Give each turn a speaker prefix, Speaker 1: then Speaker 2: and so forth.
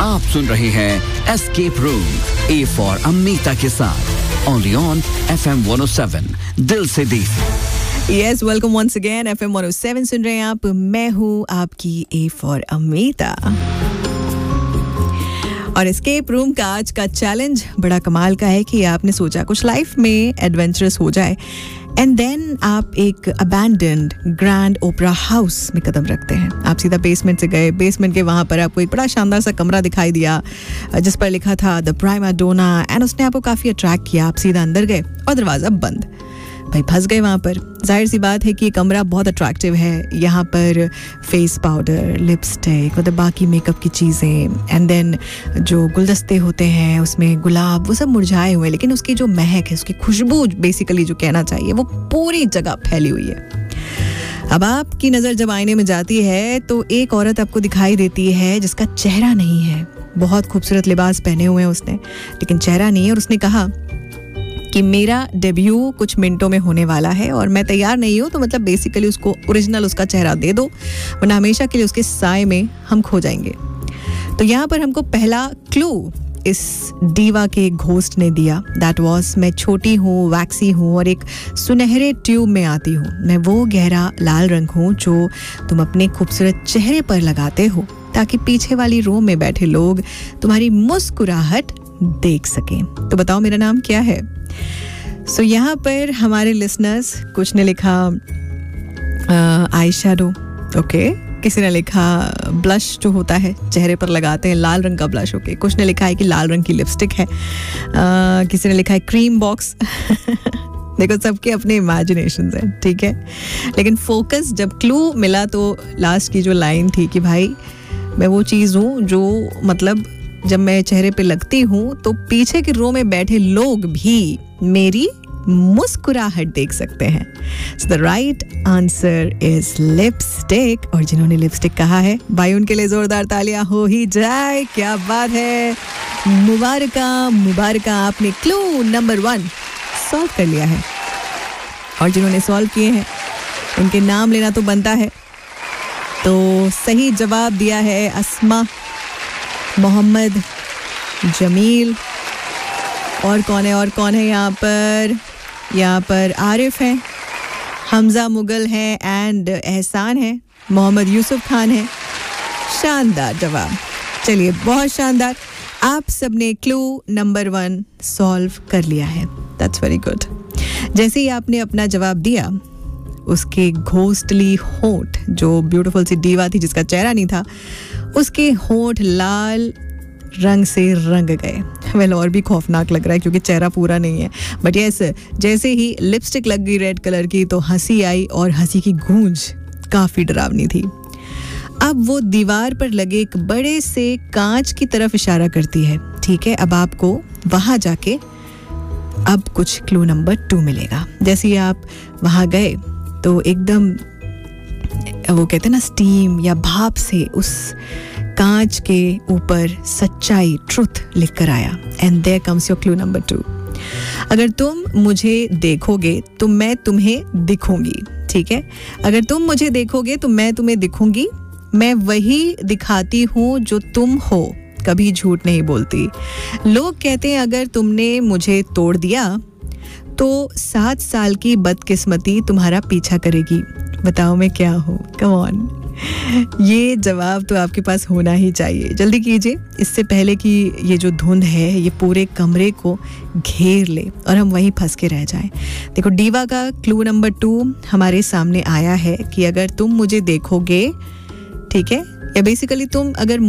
Speaker 1: आप सुन रहे हैं escape room, A for Amita के साथ, ओनली ऑन FM 107, दिल से दी।
Speaker 2: Yes, welcome once again. FM 107 सुन रहे हैं आप. मैं हूँ आपकी ए फॉर अमीता. और एस्केप रूम का आज का चैलेंज बड़ा कमाल का है कि आपने सोचा कुछ लाइफ में एडवेंचरस हो जाए एंड देन आप एक अबैंडन्ड ग्रैंड ओपेरा हाउस में कदम रखते हैं. आप सीधा बेसमेंट से गए. बेसमेंट के वहाँ पर आपको एक बड़ा शानदार सा कमरा दिखाई दिया जिस पर लिखा था द प्राइमा डोना एंड उसने आपको काफ़ी अट्रैक्ट किया. आप सीधा अंदर गए और दरवाज़ा बंद. भाई फंस गए वहाँ पर. जाहिर सी बात है कि ये कमरा बहुत अट्रैक्टिव है. यहाँ पर फेस पाउडर, लिपस्टिक, मतलब बाकी मेकअप की चीज़ें एंड देन जो गुलदस्ते होते हैं उसमें गुलाब, वो सब मुरझाए हुए, लेकिन उसकी जो महक है, उसकी खुशबू बेसिकली जो कहना चाहिए, वो पूरी जगह फैली हुई है. अब आपकी नज़र जब आईने में जाती है तो एक औरत आपको दिखाई देती है जिसका चेहरा नहीं है. बहुत खूबसूरत लिबास पहने हुए हैं उसने, लेकिन चेहरा नहीं है. और उसने कहा कि मेरा डेब्यू कुछ मिनटों में होने वाला है और मैं तैयार नहीं हूँ, तो मतलब बेसिकली उसको ओरिजिनल उसका चेहरा दे दो, वरना हमेशा के लिए उसके साए में हम खो जाएंगे. तो यहाँ पर हमको पहला क्लू इस डीवा के घोस्ट ने दिया. दैट वाज, मैं छोटी हूँ, वैक्सी हूँ और एक सुनहरे ट्यूब में आती हूँ. मैं वो गहरा लाल रंग हूँ जो तुम अपने खूबसूरत चेहरे पर लगाते हो ताकि पीछे वाली रो में बैठे लोग तुम्हारी मुस्कुराहट देख सकें. तो बताओ मेरा नाम क्या है? सो यहाँ पर हमारे लिसनर्स, कुछ ने लिखा आई शैडो, ओके. किसी ने लिखा ब्लश जो होता है चेहरे पर लगाते हैं, लाल रंग का ब्लश, ओके. कुछ ने लिखा है कि लाल रंग की लिपस्टिक है. किसी ने लिखा है क्रीम बॉक्स. देखो सबके अपने इमेजिनेशंस हैं, ठीक है. लेकिन फोकस, जब क्लू मिला तो लास्ट की जो लाइन थी कि भाई मैं वो चीज़ हूँ जो मतलब जब मैं चेहरे पे लगती हूँ तो पीछे की रो में बैठे लोग भी मेरी मुस्कुराहट देख सकते हैं. So the right answer is lipstick. और जिन्होंने लिपस्टिक कहा है भाई उनके लिए जोरदार तालियां हो ही जाए. क्या बात है, मुबारका, आपने क्लू नंबर 1 सॉल्व कर लिया है. और जिन्होंने सॉल्व किए हैं उनके नाम लेना तो बनता है. तो सही जवाब दिया है अस्मा, मोहम्मद, जमील, और कौन है यहाँ पर आरिफ हैं, हमजा मुगल हैं एंड एहसान है, मोहम्मद यूसुफ खान है. शानदार जवाब. चलिए बहुत शानदार. आप सबने क्लू नंबर 1 सॉल्व कर लिया है. That's very good. जैसे ही आपने अपना जवाब दिया, उसके घोस्टली होंठ, जो ब्यूटीफुल सी डीवा थी जिसका चेहरा नहीं था, उसके होंठ लाल रंग से रंग गए. वेल और भी खौफनाक लग रहा है क्योंकि चेहरा पूरा नहीं है. बट यस, जैसे ही लिपस्टिक लग गई रेड कलर की तो हंसी आई और हंसी की गूंज काफ़ी डरावनी थी. अब वो दीवार पर लगे एक बड़े से कांच की तरफ इशारा करती है. ठीक है, अब आपको वहाँ जाके अब कुछ क्लू नंबर 2 मिलेगा. जैसे ही आप वहाँ गए तो एकदम वो कहते हैं ना स्टीम या भाप से उस कांच के ऊपर सच्चाई, ट्रुथ लिख कर आया. And there comes your clue number 2. अगर तुम मुझे देखोगे तो मैं तुम्हें दिखूंगी. ठीक है, अगर तुम मुझे देखोगे तो मैं तुम्हें दिखूंगी. मैं वही दिखाती हूँ जो तुम हो, कभी झूठ नहीं बोलती. लोग कहते हैं अगर तुमने मुझे तोड़ दिया तो 7 साल की बदकिस्मती तुम्हारा पीछा करेगी. बताओ मैं क्या हूँ? कम ऑन, ये जवाब तो आपके पास होना ही चाहिए. जल्दी कीजिए, इससे पहले कि ये जो धुंध है ये पूरे कमरे को घेर ले और हम वहीं फंस के रह जाएं. देखो, डीवा का क्लू नंबर 2 हमारे सामने आया है कि अगर तुम मुझे देखोगे, ठीक है, या बेसिकली तुम अगर